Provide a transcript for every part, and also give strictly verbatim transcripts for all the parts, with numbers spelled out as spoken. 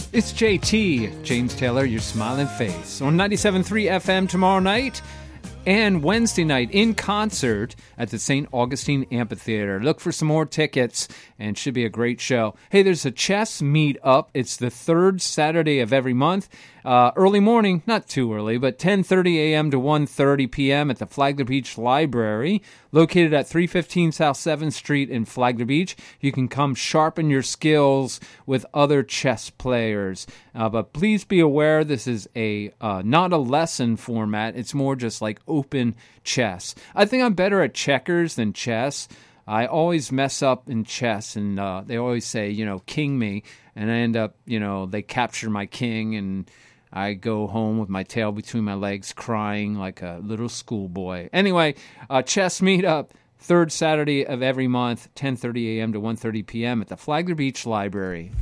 It's J T, James Taylor, your smiling face, on ninety-seven point three F M tomorrow night and Wednesday night in concert at the Saint Augustine Amphitheater. Look for some more tickets, and it should be a great show. Hey, there's a chess meet-up. It's the third Saturday of every month. Uh, early morning, not too early, but ten thirty a.m. to one thirty p.m. at the Flagler Beach Library, located at three fifteen South seventh Street in Flagler Beach. You can come sharpen your skills with other chess players. Uh, but please be aware this is a uh, not a lesson format. It's more just like open chess. I think I'm better at checkers than chess. I always mess up in chess, and uh, they always say, you know, king me, and I end up, you know, they capture my king, and I go home with my tail between my legs crying like a little schoolboy. Anyway, uh, chess meetup, third Saturday of every month, ten thirty a.m. to one thirty p.m. at the Flagler Beach Library.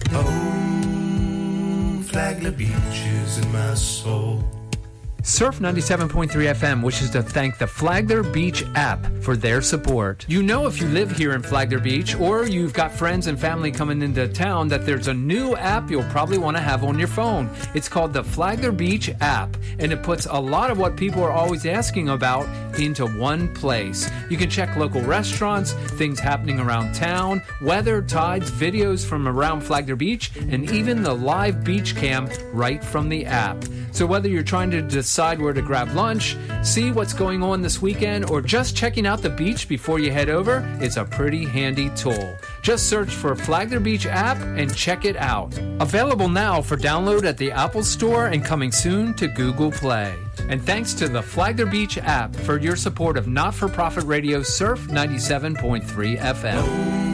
Oh, Flagler Beach is in my soul. Surf ninety-seven point three F M wishes to thank the Flagler Beach app for their support. You know, if you live here in Flagler Beach or you've got friends and family coming into town, that there's a new app you'll probably want to have on your phone. It's called the Flagler Beach app, and it puts a lot of what people are always asking about into one place. You can check local restaurants, things happening around town, weather, tides, videos from around Flagler Beach, and even the live beach cam right from the app. So whether you're trying to decide where to grab lunch, see what's going on this weekend, or just checking out the beach before you head over, it's a pretty handy tool. Just search for Flagler Beach app and check it out. Available now for download at the Apple Store and coming soon to Google Play. And thanks to the Flagler Beach app for your support of not-for-profit radio Surf ninety-seven point three F M.